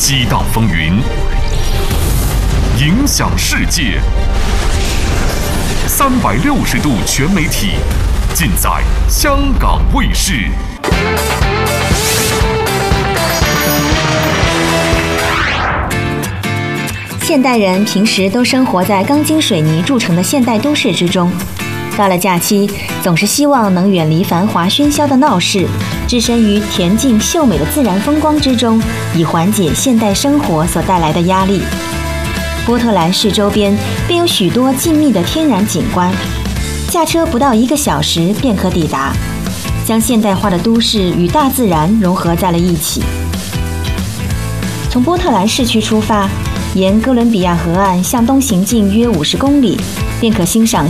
激荡风云，影响世界。360度全媒体，尽在香港卫视。 现代人平时都生活在钢筋水泥铸成的现代都市之中，到了假期，总是希望能远离繁华喧嚣的闹市，置身于恬静秀美的自然风光之中，以缓解现代生活所带来的压力。波特兰市周边便有许多静谧的天然景观，驾车不到1个小时便可抵达，将现代化的都市与大自然融合在了一起。从波特兰市区出发，沿哥伦比亚河岸向东行进约50公里，便可欣赏